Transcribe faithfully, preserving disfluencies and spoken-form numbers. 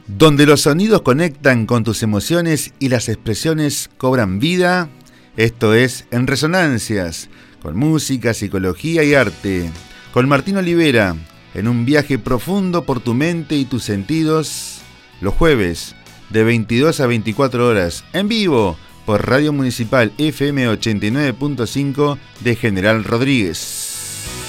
Donde los sonidos conectan con tus emociones y las expresiones cobran vida, esto es En Resonancias, con música, psicología y arte, con Martín Olivera, en un viaje profundo por tu mente y tus sentidos, los jueves, de veintidós a veinticuatro horas, en vivo, por Radio Municipal F M ochenta y nueve punto cinco de General Rodríguez.